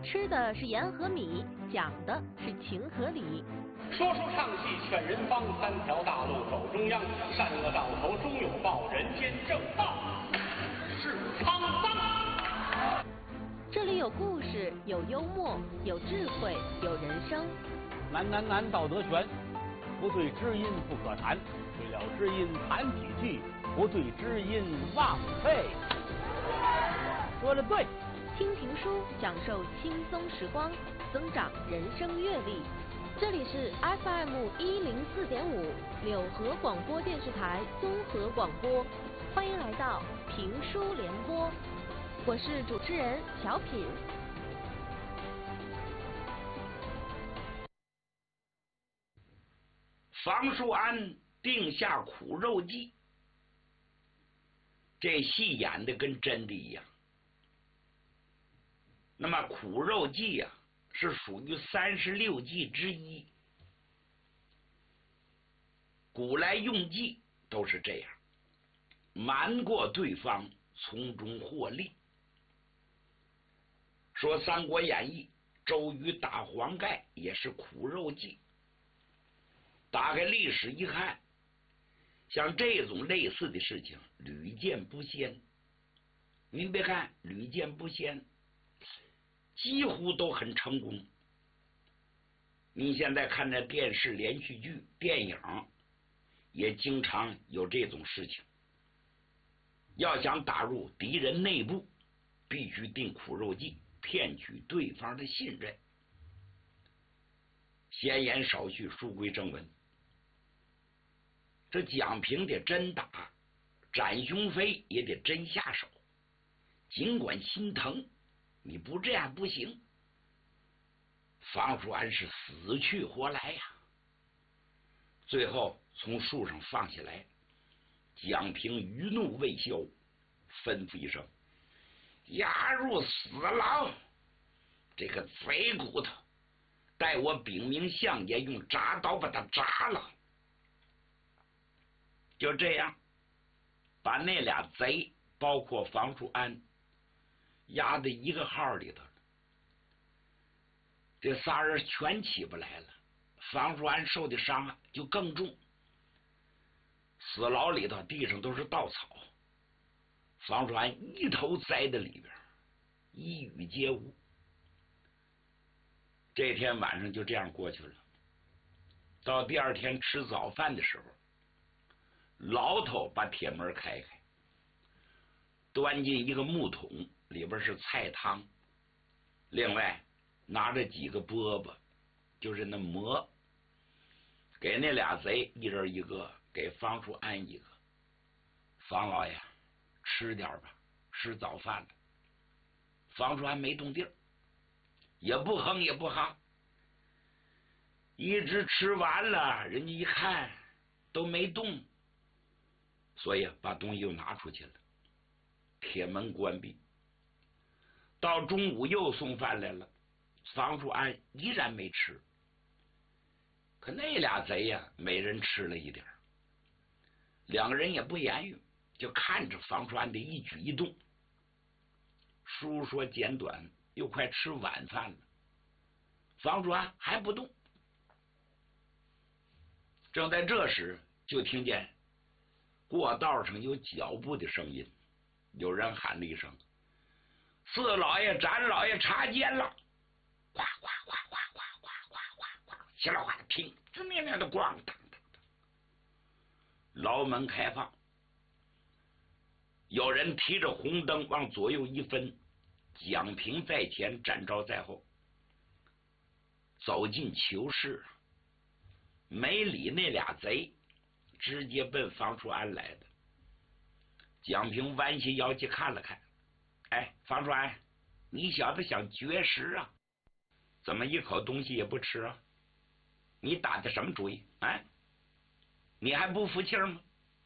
吃的是盐和米，讲的是情和理。 说书唱戏劝人方，三条大路走中央，善恶到头终有报，人间正道是沧桑。 这里有故事，有幽默，有智慧，有人生。 难道德全，不对知音不可谈，对了知音谈几句，不对知音枉费。说的对。 听评书，享受轻松时光，增长人生阅历。这里是 FM104.5柳河广播电视台综合广播，欢迎来到评书联播，我是主持人小品。 房叔安定下苦肉计，这戏演的跟真的一样。那么苦肉计啊，是属于36计之一。古来用计都是这样，瞒过对方，从中获利。说《三国演义》，周瑜打黄盖也是苦肉计。打开历史一看，像这种类似的事情屡见不鲜。您别看屡见不鲜，几乎都很成功。你现在看这电视连续剧、电影，也经常有这种事情。要想打入敌人内部，必须定苦肉计，骗取对方的信任。闲言少叙，书归正文。这蒋平得真打，展雄飞也得真下手。尽管心疼，你不这样不行。房叔安是死去活来呀。最后从树上放下来，蒋平余怒未消，吩咐一声：押入死牢！这个贼骨头，待我禀明相爷，用铡刀把他铡了。就这样，把那俩贼，包括房叔安，压在一个号里头了。这仨人全起不来了，房叔安受的伤就更重。死牢里头地上都是稻草，房叔安一头栽在里边，一语皆无。这天晚上就这样过去了。到第二天吃早饭的时候，牢头把铁门开开，端进一个木桶，里边是菜汤，另外拿着几个饽饽，就是那馍，给那俩贼一人一个，给房叔安一个。房老爷吃点吧，吃早饭了。房叔安没动地儿，也不哼也不哈，一直吃完了，人家一看都没动，所以把东西又拿出去了，铁门关闭。到中午又送饭来了，房叔安依然没吃。可那俩贼呀，每人吃了一点，两个人也不言语，就看着房叔安的一举一动。书说简短，又快吃晚饭了，房叔安还不动。正在这时，就听见过道上有脚步的声音，有人喊了一声：四老爷、展老爷查监了！呱呱呱呱呱呱呱呱呱，稀里哗啦，听，这面的咣当当当，牢门开放，有人提着红灯往左右一分，蒋平在前，展昭在后，走进囚室，没理那俩贼，直接奔房叔安来的。蒋平弯下腰去看了看，哎，房叔安，你小子想绝食啊？怎么一口东西也不吃啊？你打的什么主意啊？你还不服气吗？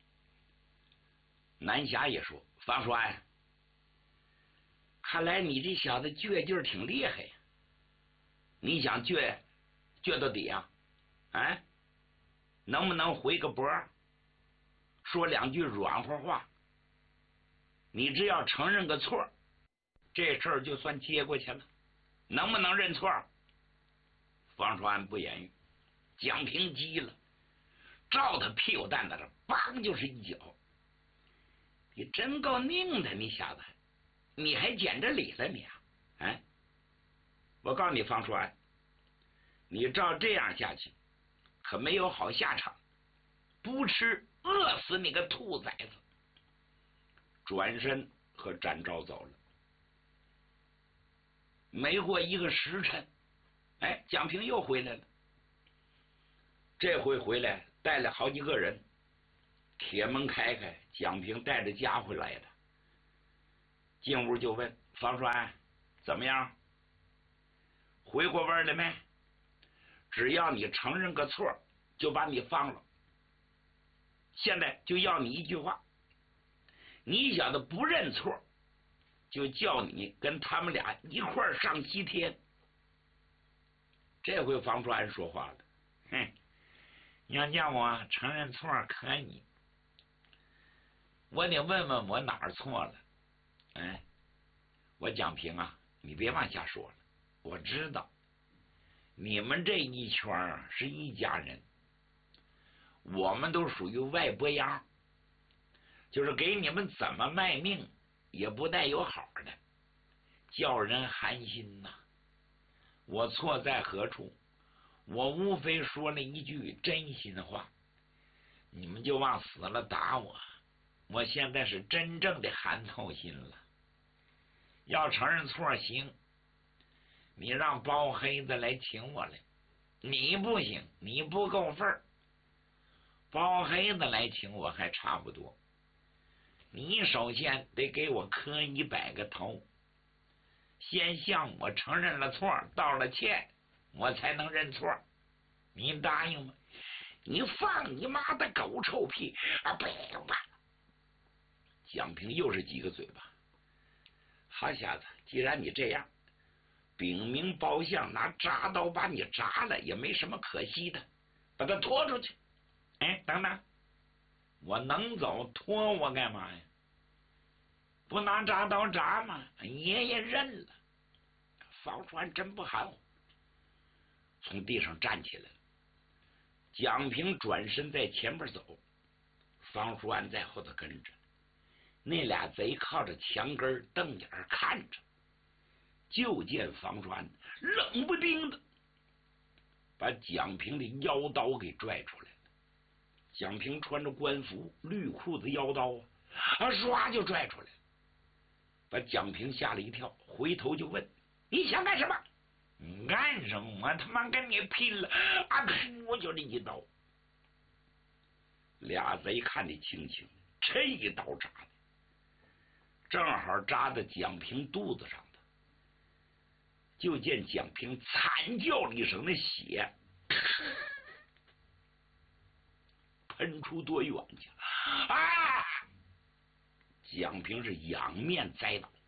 南侠也说：房叔安，看来你这小子倔劲儿挺厉害呀。你想倔到底啊？啊？能不能回个脖，说两句软和话？你只要承认个错，这事儿就算接过去了。 能不能认错？方叔安不言语。蒋平急了，照他屁股蛋子上，梆就是一脚。你真够拧的，你小子，你还捡着理了你啊？哎，我告诉你，方叔安，你照这样下去，可没有好下场，不吃饿死你个兔崽子！转身和展昭走了。没过一个时辰，哎，蒋平又回来了。这回回来带了好几个人，铁门开开，蒋平带着家伙来的。进屋就问方栓怎么样，回过味了没？只要你承认个错，就把你放了。现在就要你一句话，你小子不认错，就叫你跟他们俩一块儿上西天。这回方栓说话了，哼，要叫我承认错可以，我得问问我哪儿错了。哎，我蒋平啊，你别往下说了，我知道你们这一圈是一家人，我们都属于外拨样，就是给你们怎么卖命也不带有好的，叫人寒心呐。我错在何处？我无非说了一句真心话，你们就往死了打我，我现在是真正的寒透心了。要承认错行，你让包黑子来请我来，你不行，你不够份儿。包黑子来请我还差不多，你首先得给我磕100个头，先向我承认了错，道了歉，我才能认错。你答应吗？你放你妈的狗臭屁啊！别吧！蒋平又是几个嘴巴。好小子，既然你这样，禀明包相拿铡刀把你铡了也没什么可惜的，把他拖出去。哎，等等，我能走，拖我干嘛呀？不拿铡刀铡吗？爷爷认了。方栓真不含糊，从地上站起来了。蒋平转身在前面走，方书安在后头跟着。那俩贼靠着墙根瞪眼看着，就见方书安冷不丁的把蒋平的腰刀给拽出来了。蒋平穿着官服，绿裤子腰刀唰就拽出来了，把蒋平吓了一跳，回头就问：你想干什么？干什么？我他妈跟你拼了！啊！我就这一刀。俩贼看得清清，这一刀扎的正好扎在蒋平肚子上的。就见蒋平惨叫了一声，那血喷出多远去啊！蒋平是仰面栽倒，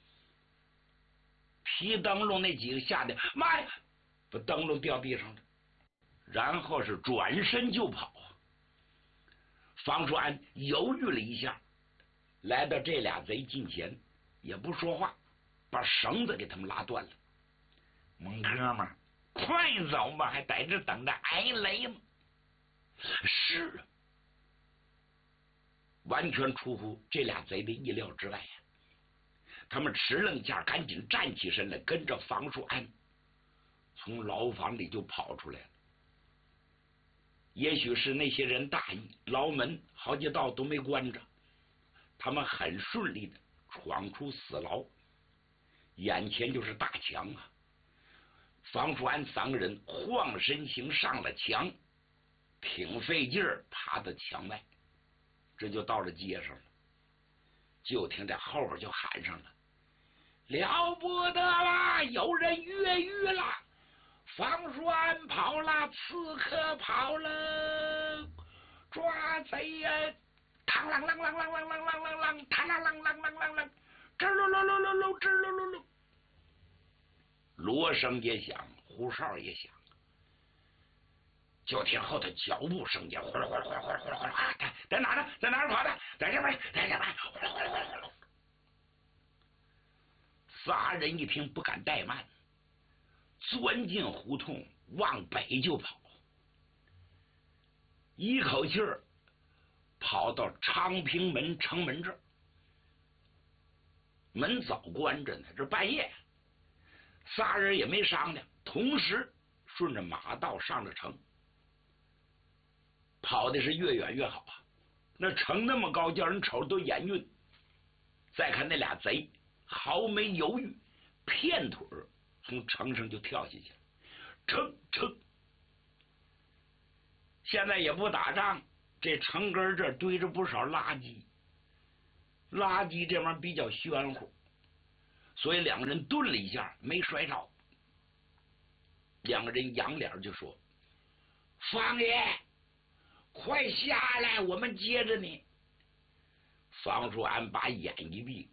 提灯笼那几个吓得妈呀，把灯笼掉地上了，然后是转身就跑。方书安犹豫了一下，来到这俩贼近前，也不说话，把绳子给他们拉断了。蒙哥们儿，快走吧，还在这等着挨雷吗？是啊，完全出乎这俩贼的意料之外啊！他们迟愣一下，赶紧站起身来，跟着方书安从牢房里就跑出来了。也许是那些人大意，牢门好几道都没关着，他们很顺利的闯出死牢，眼前就是大墙啊！方书安3个人晃身形上了墙，挺费劲儿爬到墙外，这就到了街上了。就听这后边就喊上了：了不得了，有人越狱了，方书安跑了，刺客跑了，抓贼呀！嘡啷啷啷啷啷啷啷啷啷，嘡啷啷啷啷啷啷，吱噜噜噜噜噜，吱噜噜噜，锣声也响，胡哨也响。就听后头脚步声也呼啦呼啦呼啦呼啦呼啦呼啦，在哪呢？在哪儿跑的？在这边，在这边，呼啦呼啦呼啦呼啦。仨人一听不敢怠慢， 钻进胡同，往北就跑，一口气儿跑到昌平门城门这儿，门早关着呢，这半夜，仨人也没商量，同时顺着马道上了城，跑的是越远越好啊！那城那么高，叫人瞅都眼晕。再看那俩贼，毫没犹豫，片腿从城上就跳下去了，噌！现在也不打仗，这城根这堆着不少垃圾，垃圾这玩意儿比较玄乎，所以两个人顿了一下，没摔着。两个人仰脸就说：“方爷，快下来，我们接着你。”方叔安把眼一闭，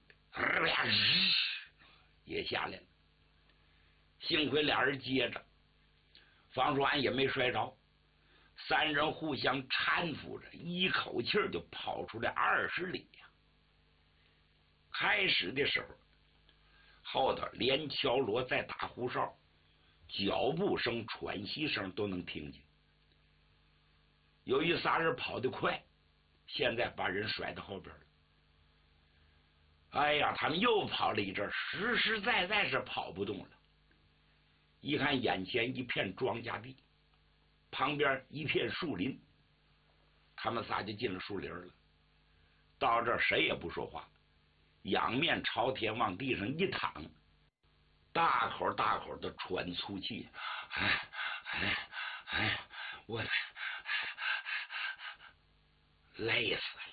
也下来了。幸亏俩人接着，方叔安也没摔着。三人互相搀扶着，一口气就跑出来20里呀。开始的时候，后头连敲锣再打胡哨，脚步声、喘息声都能听见。由于仨人跑得快，现在把人甩到后边了。哎呀，他们又跑了一阵，实在是跑不动了。一看眼前一片庄稼地，旁边一片树林，他们仨就进了树林了。到这儿谁也不说话，仰面朝天往地上一躺，大口的喘粗气。我累死了。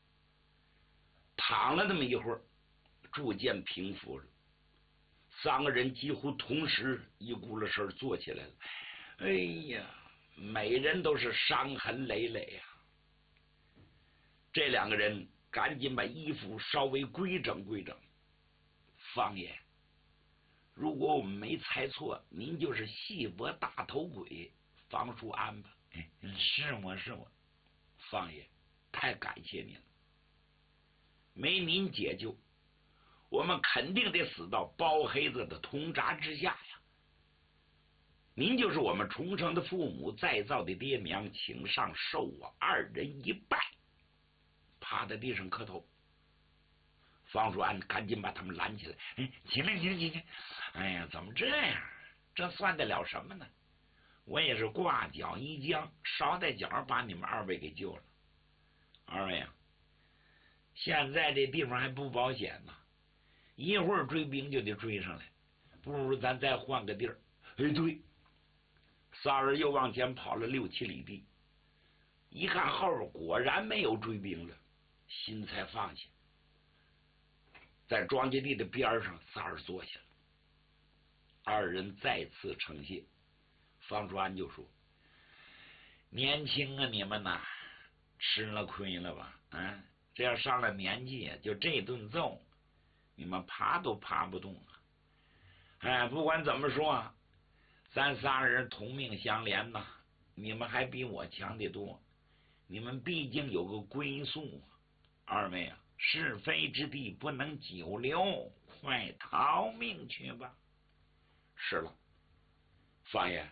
躺了那么一会儿，逐渐平复了。三个人几乎同时一咕噜声坐起来了。哎呀，每人都是伤痕累累呀。这两个人赶紧把衣服稍微规整。方爷，如果我们没猜错，您就是戏伯大头鬼方叔安吧？是我。方爷，太感谢您了。没您解救，我们肯定得死到包黑子的通铡之下呀！您就是我们重生的父母，再造的爹娘，请上受我2人一拜。趴在地上磕头。方叔安赶紧把他们拦起来。起来！哎呀，怎么这样？这算得了什么呢？我也是挂脚一僵，捎带脚把你们2位给救了。2位啊，现在这地方还不保险呢，一会儿追兵就得追上来，不如咱再换个地儿。对，仨人又往前跑了6、7里地，一看后边果然没有追兵了，心才放下。在庄稼地的边上，仨人坐下了。2人再次称谢。方叔安就说：“年轻啊，你们呐，吃了亏了吧？这要上了年纪，就这顿揍，你们爬都爬不动啊！不管怎么说，咱仨人同命相连呐，你们还比我强得多。你们毕竟有个归宿，2位啊，是非之地不能久留，快逃命去吧。”是了，方爷，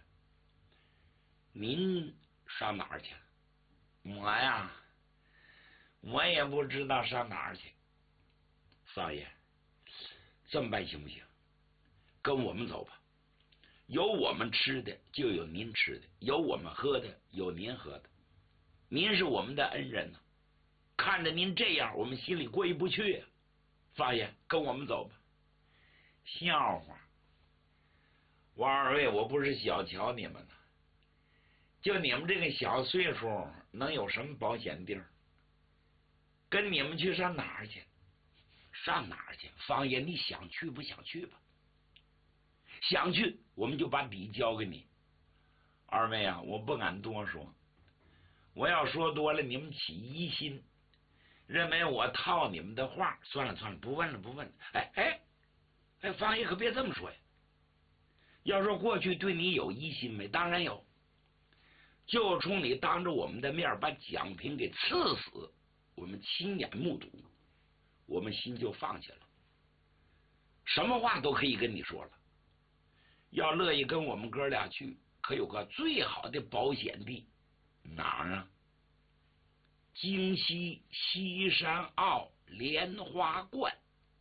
您上哪儿去？我呀，我也不知道上哪儿去。方爷，这么办行不行？跟我们走吧，有我们吃的就有您吃的，有我们喝的有您喝的。您是我们的恩人呢，看着您这样，我们心里过意不去。方爷，跟我们走吧。笑话，我2位我不是小瞧你们呢，就你们这个小岁数，能有什么保险地儿？跟你们去上哪儿去？上哪儿去？方爷，你想去不想去吧？想去，我们就把底交给你。2位啊，我不敢多说，我要说多了，你们起疑心，认为我套你们的话。算了，不问了。哎，方爷可别这么说呀！要说过去对你有疑心没？当然有。就冲你当着我们的面把蒋平给刺死，我们亲眼目睹，我们心就放下了，什么话都可以跟你说了。 要乐意跟我们哥俩去，可有个最好的保险地，哪儿啊？京西西山坳莲花观。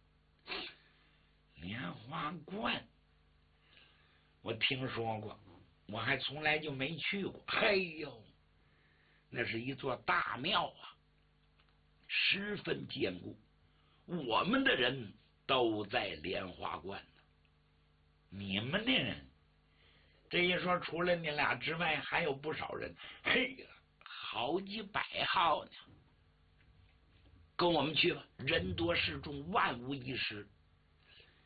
莲花观，我听说过，我还从来就没去过。嘿呦，那是一座大庙啊，十分坚固。我们的人都在莲花观呢。你们的人，这一说，除了你俩之外，还有不少人。嘿呀，好几百号呢。跟我们去吧，人多势众，万无一失。